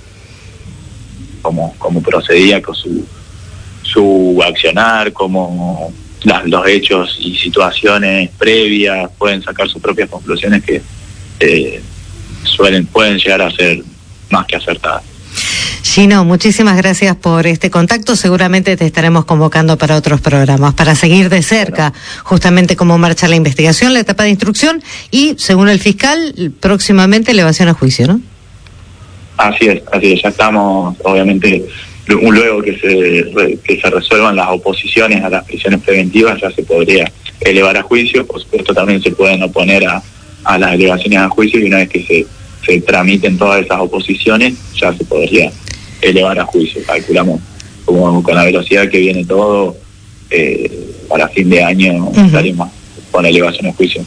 cómo, cómo procedía con su su accionar, como las, los hechos y situaciones previas, pueden sacar sus propias conclusiones que eh, suelen pueden llegar a ser más que acertadas. Gino, muchísimas gracias por este contacto. Seguramente te estaremos convocando para otros programas, para seguir de cerca justamente cómo marcha la investigación, la etapa de instrucción y, según el fiscal, próximamente elevación a juicio, ¿no? Así es, así es, ya estamos, obviamente, luego que se que se resuelvan las oposiciones a las prisiones preventivas ya se podría elevar a juicio. Por supuesto también se pueden oponer a, a las elevaciones a juicio y una vez que se, se tramiten todas esas oposiciones ya se podría elevar a juicio. Calculamos como con la velocidad que viene todo, eh, para fin de año uh-huh. estaremos con elevación a juicio.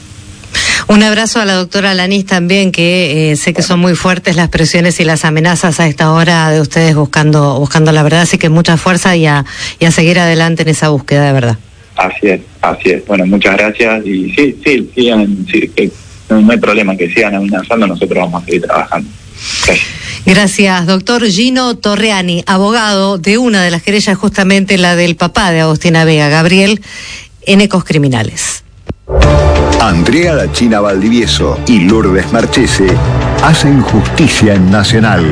Un abrazo a la doctora Lanís también, que eh, sé que son muy fuertes las presiones y las amenazas a esta hora de ustedes buscando buscando la verdad, así que mucha fuerza y a, y a seguir adelante en esa búsqueda de verdad. Así es, así es. Bueno, muchas gracias y sí, sí, sigan, sí, que no, no hay problema que sigan amenazando, nosotros vamos a seguir trabajando. Gracias. Gracias, doctor Gino Torreani, abogado de una de las querellas, justamente la del papá de Agostina Vega, Gabriel, en Ecos Criminales. Andrea La China Valdivieso y Lourdes Marchese hacen justicia en Nacional.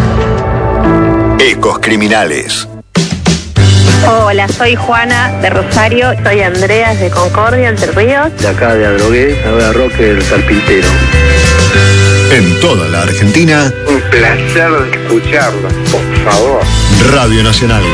Ecos Criminales. Hola, soy Juana de Rosario. Soy Andrea de Concordia, Entre Ríos. De acá de Adrogué, ahora Roque el Carpintero. En toda la Argentina. Un placer escucharla, por favor. Radio Nacional.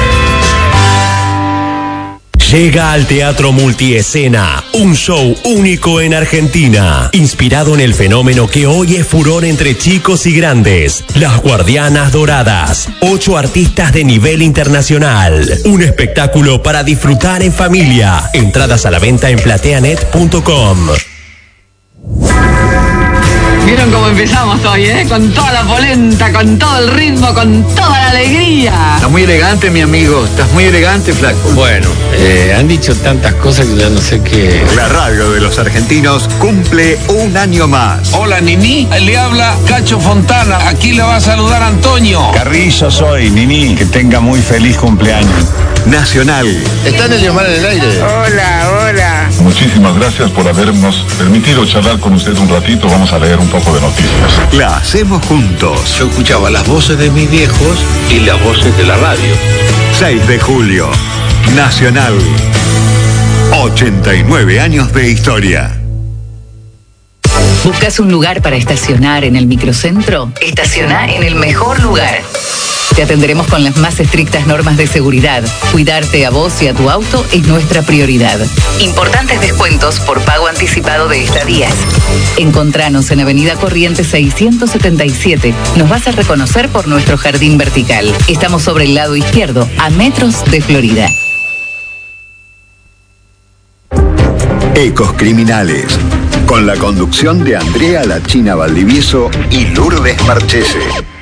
Llega al Teatro Multiescena, un show único en Argentina, inspirado en el fenómeno que hoy es furor entre chicos y grandes, Las Guardianas Doradas, ocho artistas de nivel internacional, un espectáculo para disfrutar en familia, entradas a la venta en plateanet punto com. Vieron cómo empezamos hoy, ¿eh? Con toda la polenta, con todo el ritmo, con toda la alegría. Estás muy elegante, mi amigo. Estás muy elegante, flaco. Bueno, eh, han dicho tantas cosas que ya no sé qué. La radio de los argentinos cumple un año más. Hola, Nini. Le habla Cacho Fontana. Aquí le va a saludar Antonio. Carrillo soy, Nini. Que tenga muy feliz cumpleaños. Nacional. ¿Está en el llamar en el aire? Hola, hola. Muchísimas gracias por habernos permitido charlar con usted un ratito. Vamos a leer un poco de noticias. La hacemos juntos. Yo escuchaba las voces de mis viejos y las voces de la radio. seis de julio. Nacional. ochenta y nueve años de historia. ¿Buscas un lugar para estacionar en el microcentro? Estaciona en el mejor lugar. Te atenderemos con las más estrictas normas de seguridad. Cuidarte a vos y a tu auto es nuestra prioridad. Importantes descuentos por pago anticipado de estadías. Encontranos en Avenida Corrientes seiscientos setenta y siete. Nos vas a reconocer por nuestro jardín vertical. Estamos sobre el lado izquierdo, a metros de Florida. Ecos Criminales, con la conducción de Andrea La China Valdivieso y Lourdes Marchese.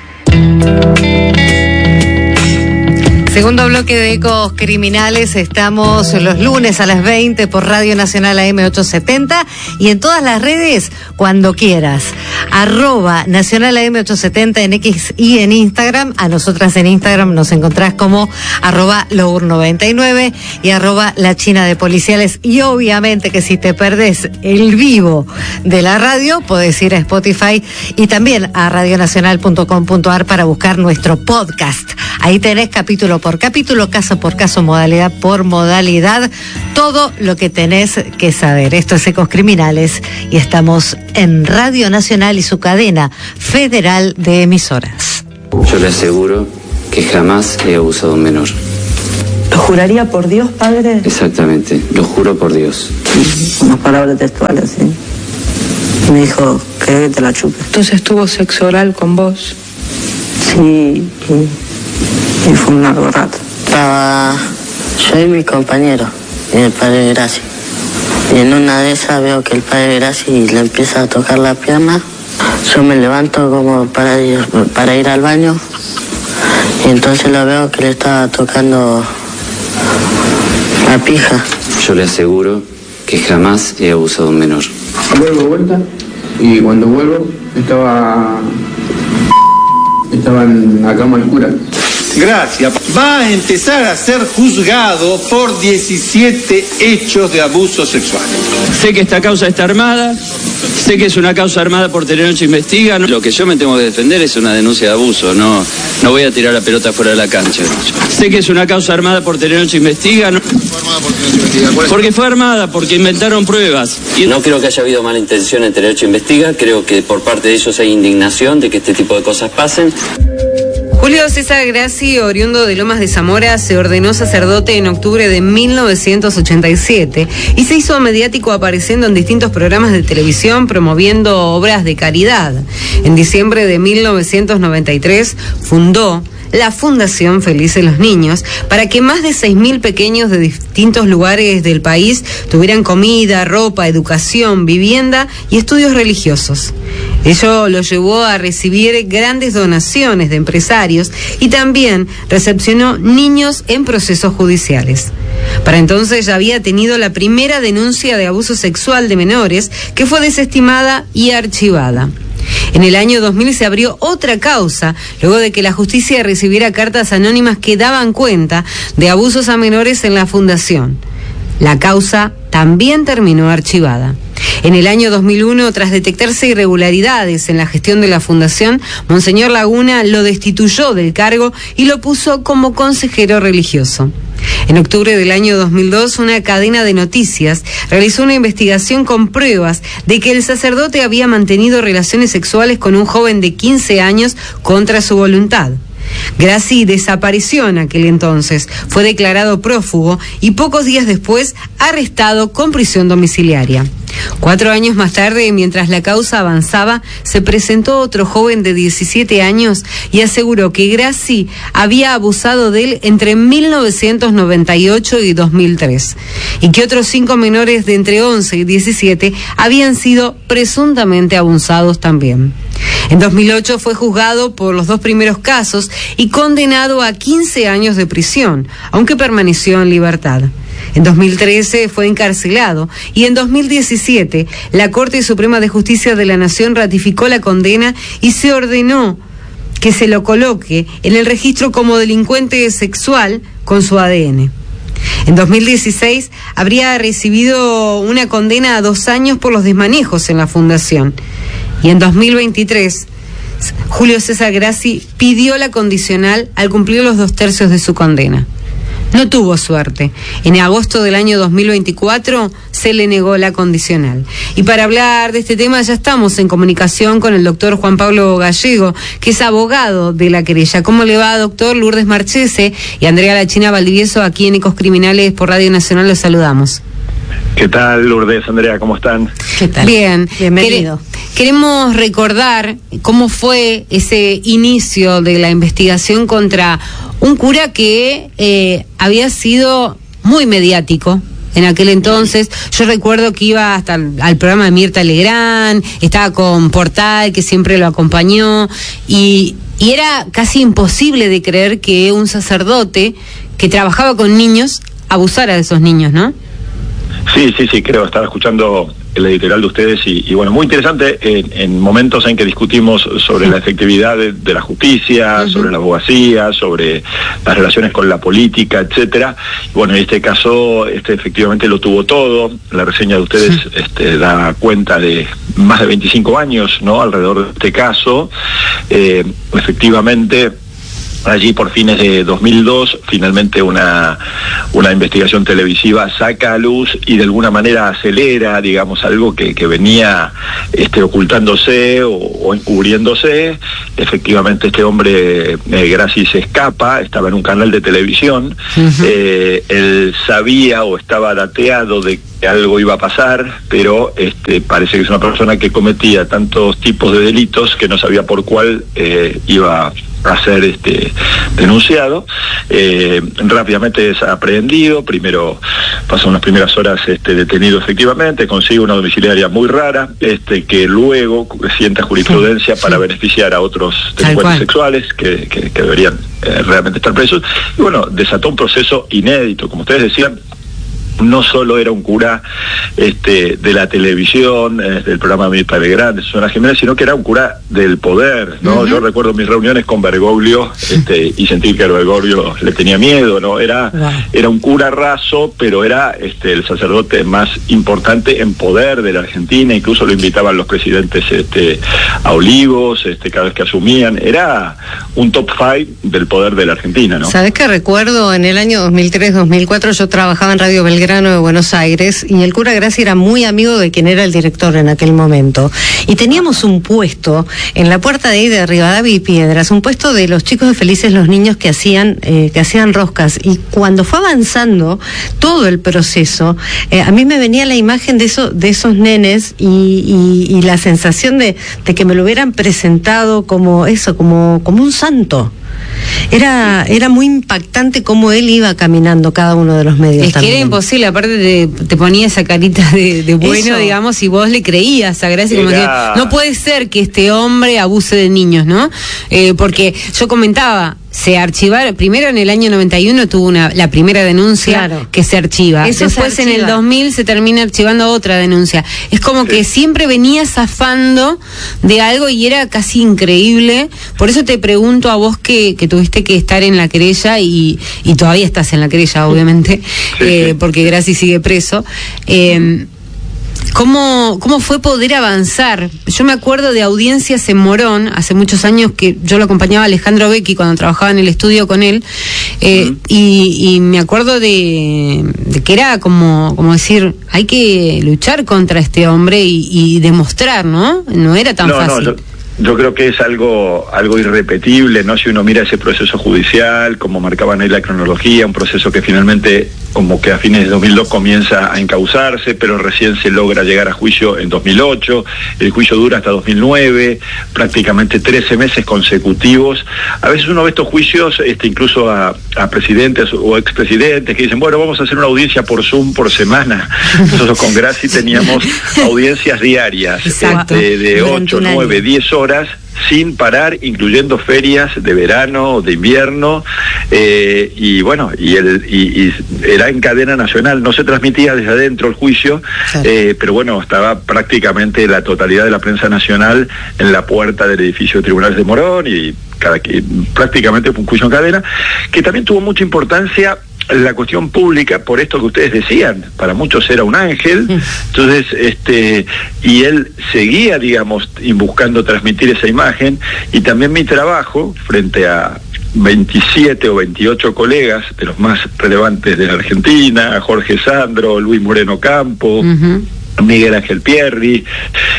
Segundo bloque de Ecos Criminales, estamos los lunes a las veinte por Radio Nacional A M ochocientos setenta y en todas las redes cuando quieras. Arroba Nacional A M ochocientos setenta en X y en Instagram. A nosotras en Instagram nos encontrás como arroba Lour noventa y nueve y arroba La China de Policiales. Y obviamente que si te perdés el vivo de la radio, podés ir a Spotify y también a radionacional punto com punto a r para buscar nuestro podcast. Ahí tenés capítulo por capítulo, caso por caso, modalidad por modalidad, todo lo que tenés que saber. Esto es Ecos Criminales y estamos en Radio Nacional y su cadena federal de emisoras. Yo le aseguro que jamás he abusado a un menor. ¿Lo juraría por Dios, padre? Exactamente, lo juro por Dios. Unas palabras textuales, ¿sí? Me dijo que te la chupe. Entonces tuvo sexo oral con vos. Sí, y... Y fue un largo rato. Estaba yo y mi compañero, y el padre Graci. Y en una de esas veo que el padre Graci le empieza a tocar la pierna. Yo me levanto como para ir, para ir al baño. Y entonces lo veo que le estaba tocando la pija. Yo le aseguro que jamás he abusado a un menor. Vuelvo de vuelta y cuando vuelvo estaba... Estaba en la cama oscura. Gracias. Va a empezar a ser juzgado por diecisiete hechos de abuso sexual. Sé que esta causa está armada, sé que es una causa armada por Telenoche Investiga. Lo que yo me tengo que defender es una denuncia de abuso, no, no voy a tirar la pelota fuera de la cancha. Sé que es una causa armada por Telenoche Investiga. No... Porque fue armada, porque inventaron pruebas. Y no creo que haya habido mala intención en Telenoche Investiga, creo que por parte de ellos hay indignación de que este tipo de cosas pasen. Julio César Graci, oriundo de Lomas de Zamora, se ordenó sacerdote en octubre de mil novecientos ochenta y siete y se hizo mediático apareciendo en distintos programas de televisión promoviendo obras de caridad. En diciembre de mil novecientos noventa y tres fundó la Fundación Felices los Niños para que más de seis mil pequeños de distintos lugares del país tuvieran comida, ropa, educación, vivienda y estudios religiosos. Ello lo llevó a recibir grandes donaciones de empresarios y también recepcionó niños en procesos judiciales. Para entonces ya había tenido la primera denuncia de abuso sexual de menores que fue desestimada y archivada. En el año dos mil se abrió otra causa, luego de que la justicia recibiera cartas anónimas que daban cuenta de abusos a menores en la fundación. La causa también terminó archivada. En el año dos mil uno, tras detectarse irregularidades en la gestión de la fundación, Monseñor Laguna lo destituyó del cargo y lo puso como consejero religioso. En octubre del año dos mil dos, una cadena de noticias realizó una investigación con pruebas de que el sacerdote había mantenido relaciones sexuales con un joven de quince años contra su voluntad. Graci desapareció en aquel entonces, fue declarado prófugo y pocos días después arrestado con prisión domiciliaria. Cuatro años más tarde, mientras la causa avanzaba, se presentó otro joven de diecisiete años y aseguró que Graci había abusado de él entre mil novecientos noventa y ocho y dos mil tres y que otros cinco menores de entre once y diecisiete habían sido presuntamente abusados también. En dos mil ocho fue juzgado por los dos primeros casos y condenado a quince años de prisión, aunque permaneció en libertad. En dos mil trece fue encarcelado y en dos mil diecisiete la Corte Suprema de Justicia de la Nación ratificó la condena y se ordenó que se lo coloque en el registro como delincuente sexual con su A D N. En dos mil dieciséis habría recibido una condena a dos años por los desmanejos en la fundación. Y en dos mil veintitrés, Julio César Graci pidió la condicional al cumplir los dos tercios de su condena. No tuvo suerte. En agosto del año dos mil veinticuatro se le negó la condicional. Y para hablar de este tema ya estamos en comunicación con el doctor Juan Pablo Gallego, que es abogado de la querella. ¿Cómo le va, doctor? Lourdes Marchese y Andrea La China Valdivieso, aquí en Ecos Criminales por Radio Nacional, los saludamos. ¿Qué tal, Lourdes, Andrea? ¿Cómo están? ¿Qué tal? Bien. Bienvenido. Queremos recordar cómo fue ese inicio de la investigación contra un cura que eh, había sido muy mediático en aquel entonces. Yo recuerdo que iba hasta el, al programa de Mirta Legrand, estaba con Portal, que siempre lo acompañó, y, y era casi imposible de creer que un sacerdote que trabajaba con niños abusara de esos niños, ¿no? Sí, sí, sí, creo, estaba escuchando el editorial de ustedes y, y bueno, muy interesante en, en momentos en que discutimos sobre la efectividad de, de la justicia, uh-huh. sobre la abogacía, sobre las relaciones con la política, etcétera. Y bueno, en este caso, este efectivamente lo tuvo todo. La reseña de ustedes sí. este, da cuenta de más de veinticinco años, ¿no?, alrededor de este caso. Eh, efectivamente, allí por fines de dos mil dos, finalmente una, una investigación televisiva saca a luz y de alguna manera acelera, digamos, algo que, que venía este, ocultándose o, o encubriéndose. Efectivamente, este hombre, eh, Grassi, se escapa, estaba en un canal de televisión, uh-huh. eh, él sabía o estaba dateado de que algo iba a pasar, pero este, parece que es una persona que cometía tantos tipos de delitos que no sabía por cuál eh, iba a ser este denunciado. Eh, rápidamente es aprehendido, primero pasó unas primeras horas este detenido efectivamente, consigue una domiciliaria muy rara, este que luego sienta jurisprudencia sí, para sí. beneficiar a otros delincuentes sexuales que, que, que deberían eh, realmente estar presos, y bueno, desató un proceso inédito, como ustedes decían. No solo era un cura este, de la televisión, eh, del programa Mirta Legrand, de Susana Jiménez, sino que era un cura del poder, ¿no? Uh-huh. Yo recuerdo mis reuniones con Bergoglio este, y sentir que a Bergoglio le tenía miedo, ¿no? Era, wow. era un cura raso, pero era este, el sacerdote más importante en poder de la Argentina, incluso lo invitaban los presidentes este, a Olivos, este, cada vez que asumían. Era un top five del poder de la Argentina, ¿no? ¿Sabés qué recuerdo? En el año dos mil tres, dos mil cuatro yo trabajaba en Radio Belgrano de Buenos Aires y el cura Grassi era muy amigo de quien era el director en aquel momento, y teníamos un puesto en la puerta de ahí de Rivadavia y Piedras, un puesto de los chicos de Felices los Niños que hacían eh, que hacían roscas, y cuando fue avanzando todo el proceso eh, a mí me venía la imagen de eso, de esos nenes y, y, y la sensación de, de que me lo hubieran presentado como eso, como, como un santo. Era era muy impactante cómo él iba caminando cada uno de los medios. Es también. Que era imposible, aparte te, te ponía esa carita de, de bueno, Eso. digamos, y vos le creías a Grassi, como era... que no puede ser que este hombre abuse de niños, ¿no? Eh, porque yo comentaba, se archivaron, primero en el año noventa y uno tuvo una la primera denuncia claro. que se archiva, Eso después se archiva. En el dos mil se termina archivando otra denuncia. Es como sí. que siempre venía zafando de algo y era casi increíble. Por eso te pregunto a vos que, que tuviste que estar en la querella y, y todavía estás en la querella, obviamente, sí, eh, sí. porque Grassi sigue preso. Eh, ¿Cómo, ¿Cómo fue poder avanzar? Yo me acuerdo de audiencias en Morón, hace muchos años que yo lo acompañaba a Alejandro Becchi cuando trabajaba en el estudio con él, eh, uh-huh. y, y me acuerdo de, de que era como, como decir, hay que luchar contra este hombre y, y demostrar, ¿no? No era tan no, fácil. No, yo... Yo creo que es algo algo irrepetible, ¿no? Si uno mira ese proceso judicial, como marcaban ahí la cronología, un proceso que finalmente, como que a fines de dos mil dos comienza a encauzarse, pero recién se logra llegar a juicio en dos mil ocho, el juicio dura hasta dos mil nueve, prácticamente trece meses consecutivos. A veces uno ve estos juicios, este, incluso a, a presidentes o expresidentes que dicen, bueno, vamos a hacer una audiencia por Zoom por semana. Nosotros con Grassi teníamos audiencias diarias, este, de ocho, nueve, diez horas, sin parar, incluyendo ferias de verano, de invierno, eh, y bueno, y, el, y, y era en cadena nacional, no se transmitía desde adentro el juicio, sí. eh, pero bueno, estaba prácticamente la totalidad de la prensa nacional en la puerta del edificio de Tribunales de Morón, y cada, prácticamente fue un juicio en cadena, que también tuvo mucha importancia la cuestión pública, por esto que ustedes decían, para muchos era un ángel, entonces, este, y él seguía, digamos, buscando transmitir esa imagen, y también mi trabajo, frente a veintisiete o veintiocho colegas de los más relevantes de la Argentina, Jorge Sandro, Luis Moreno Campo, uh-huh. Miguel Ángel Pierri,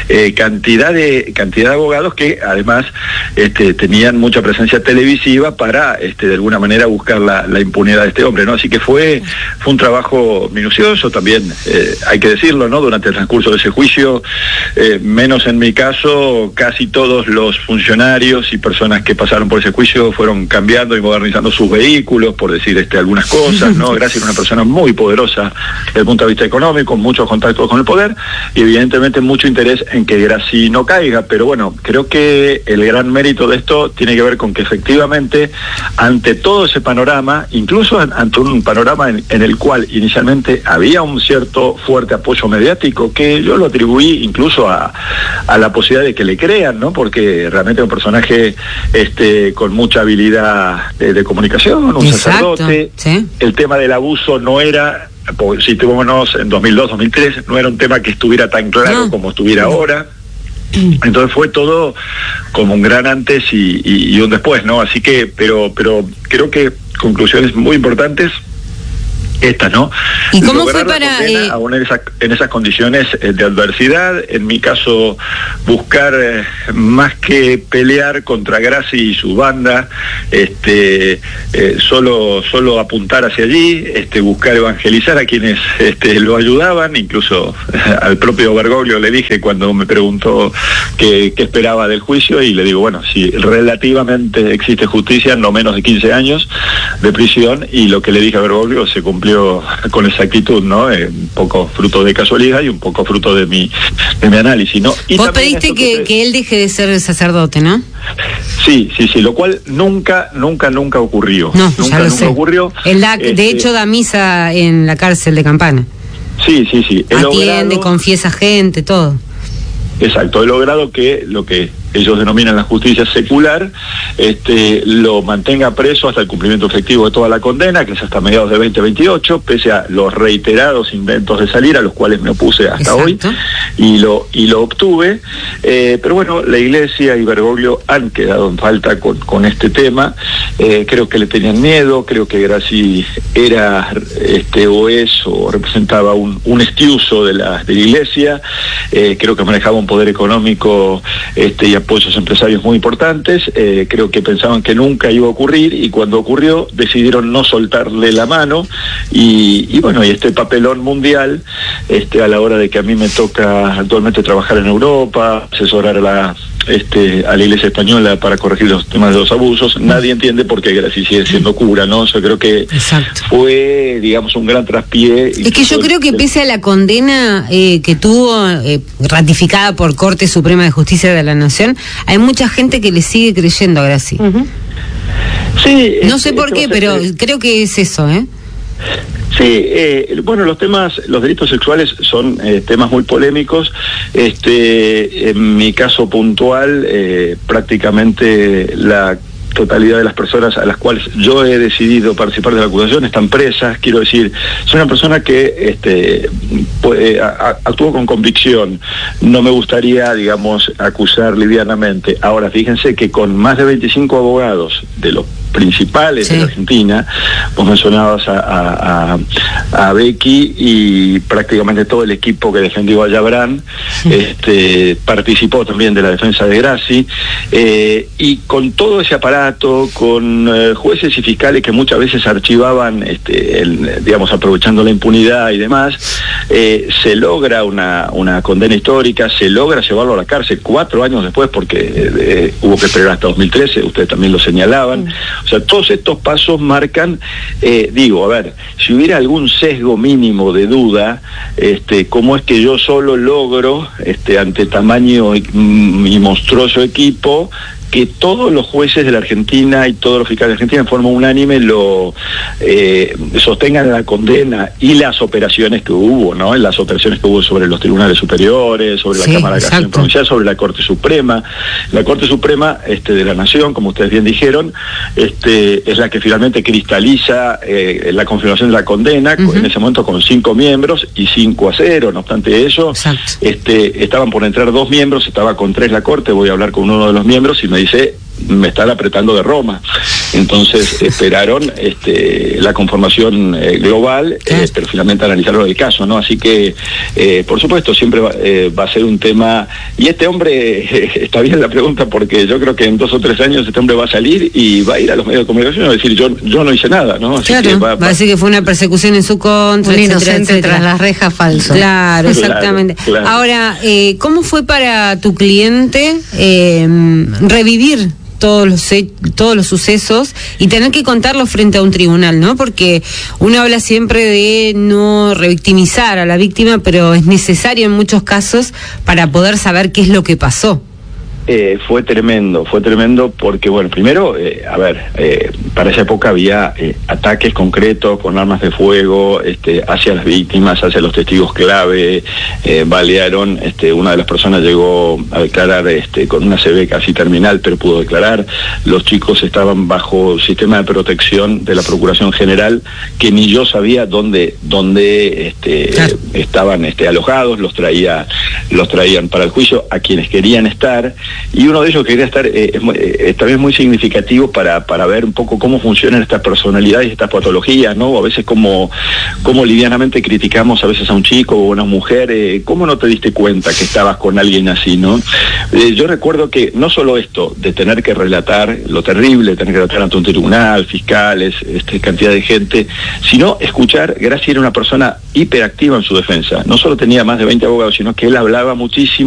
eh, cantidad de cantidad de abogados que además este, tenían mucha presencia televisiva para este, de alguna manera buscar la, la impunidad de este hombre, ¿no? Así que fue, fue un trabajo minucioso también, eh, hay que decirlo, ¿no? Durante el transcurso de ese juicio, eh, menos en mi caso, casi todos los funcionarios y personas que pasaron por ese juicio fueron cambiando y modernizando sus vehículos, por decir este, algunas cosas, ¿no? Gracias a una persona muy poderosa desde el punto de vista económico, muchos contactos con el poder y evidentemente mucho interés en que Graci no caiga, pero bueno, creo que el gran mérito de esto tiene que ver con que efectivamente ante todo ese panorama, incluso ante un panorama en, en el cual inicialmente había un cierto fuerte apoyo mediático, que yo lo atribuí incluso a, a la posibilidad de que le crean, ¿no? Porque realmente es un personaje este, con mucha habilidad de, de comunicación, un Exacto, sacerdote, ¿sí? El tema del abuso no era, si situémonos en dos mil dos, dos mil tres, no era un tema que estuviera tan claro no. como estuviera no. ahora. Entonces fue todo como un gran antes y, y, y un después, ¿no? Así que, pero, pero creo que conclusiones muy importantes estas, ¿no? ¿Y cómo fue para eh... aún en, esa, en esas condiciones eh, de adversidad? En mi caso, buscar eh, más que pelear contra Graci y su banda, este, eh, solo, solo apuntar hacia allí, este, buscar evangelizar a quienes este, lo ayudaban, incluso eh, al propio Bergoglio le dije cuando me preguntó qué, qué esperaba del juicio y le digo, bueno, si relativamente existe justicia, no menos de quince años de prisión, y lo que le dije a Bergoglio se cumplió con exactitud, ¿no? Eh, un poco fruto de casualidad y un poco fruto de mi de mi análisis, ¿no? Y vos pediste que, que, que él deje de ser sacerdote, ¿no? Sí, sí, sí, lo cual nunca, nunca, nunca ocurrió. No, nunca, ya lo nunca sé. ocurrió. Él da, este, de hecho da misa en la cárcel de Campana. Sí, sí, sí. He Atiende, logrado, confiesa gente, todo. Exacto, he logrado que lo que ellos denominan la justicia secular, este, lo mantenga preso hasta el cumplimiento efectivo de toda la condena, que es hasta mediados de veinte veintiocho, pese a los reiterados intentos de salir, a los cuales me opuse hasta Exacto. hoy, y lo y lo obtuve, eh, pero bueno, la Iglesia y Bergoglio han quedado en falta con, con este tema, eh, creo que le tenían miedo, creo que Graci era, este, o es, o representaba un, un estiuso de la, de la Iglesia, eh, creo que manejaba un poder económico este, y apoyos empresarios muy importantes, eh, creo que pensaban que nunca iba a ocurrir y cuando ocurrió decidieron no soltarle la mano y, y bueno, y este papelón mundial este, a la hora de que a mí me toca actualmente trabajar en Europa, asesorar a la este, a la Iglesia española para corregir los temas de los abusos, nadie entiende por qué Graci sigue siendo cura, ¿no? Yo creo que Exacto. fue, digamos, un gran traspié. Es que yo creo que pese a la condena eh, que tuvo, eh, ratificada por Corte Suprema de Justicia de la Nación, hay mucha gente que le sigue creyendo a Graci. Uh-huh. Sí. No sé por qué, pero que... creo que es eso, ¿eh? Sí, eh, bueno, los temas, los delitos sexuales son eh, temas muy polémicos. Este, en mi caso puntual, eh, prácticamente la totalidad de las personas a las cuales yo he decidido participar de la acusación están presas. Quiero decir, soy una persona que este, puede, a, actuó con convicción. No me gustaría, digamos, acusar livianamente. Ahora, fíjense que con más de veinticinco abogados de los principales sí. de la Argentina, vos mencionabas a, a, a, a Becky y prácticamente todo el equipo que defendió a Yabrán, sí. este, participó también de la defensa de Graci, eh, y con todo ese aparato, con eh, jueces y fiscales que muchas veces archivaban, este, el, digamos, aprovechando la impunidad y demás, eh, se logra una, una condena histórica, se logra llevarlo a la cárcel cuatro años después, porque eh, hubo que esperar hasta dos mil trece, ustedes también lo señalaban. Sí. O sea, todos estos pasos marcan, eh, digo, a ver, si hubiera algún sesgo mínimo de duda, este, cómo es que yo solo logro, este, ante tamaño y, y monstruoso equipo, que todos los jueces de la Argentina y todos los fiscales de Argentina en forma unánime lo eh, sostengan la condena y las operaciones que hubo, ¿no? Las operaciones que hubo sobre los tribunales superiores, sobre sí, la Cámara de Casación Provincial, sobre la Corte Suprema. La Corte Suprema este, de la Nación, como ustedes bien dijeron, este, es la que finalmente cristaliza eh, la confirmación de la condena, uh-huh. en ese momento con cinco miembros y cinco a cero. No obstante eso, este, estaban por entrar dos miembros, estaba con tres la Corte, voy a hablar con uno de los miembros y me dice, me están apretando de Roma. Entonces esperaron este, la conformación eh, global, eh, pero finalmente analizaron el caso, ¿no? Así que, eh, por supuesto, siempre va, eh, va a ser un tema. Y este hombre, eh, está bien la pregunta, porque yo creo que en dos o tres años este hombre va a salir y va a ir a los medios de comunicación y va a decir, yo, yo no hice nada, ¿no? Así claro, que va, va a decir que fue una persecución en su contra, un etcétera, inocente etcétera. tras las rejas falso. Claro, exactamente. Claro, claro. Ahora, eh, ¿cómo fue para tu cliente eh, revivir todos los he- todos los sucesos y tener que contarlos frente a un tribunal, ¿no? Porque uno habla siempre de no revictimizar a la víctima, pero es necesario en muchos casos para poder saber qué es lo que pasó. Eh, fue tremendo, fue tremendo porque, bueno, primero, eh, a ver, eh, para esa época había eh, ataques concretos con armas de fuego este, hacia las víctimas, hacia los testigos clave, eh, balearon, este, una de las personas llegó a declarar este, con una C V casi terminal, pero pudo declarar. Los chicos estaban bajo sistema de protección de la Procuración General, que ni yo sabía dónde, dónde este, claro. estaban este, alojados, los traía, los traían para el juicio a quienes querían estar. Y uno de ellos quería estar, eh, es, eh, también muy significativo para, para ver un poco cómo funcionan estas personalidades y estas patologías, ¿no? A veces como, como livianamente criticamos a veces a un chico o a una mujer, eh, ¿cómo no te diste cuenta que estabas con alguien así, no? Eh, yo recuerdo que no solo esto de tener que relatar lo terrible, tener que relatar ante un tribunal, fiscales, este, cantidad de gente, sino escuchar, Gracie era una persona hiperactiva en su defensa, no solo tenía más de veinte abogados, sino que él hablaba muchísimo.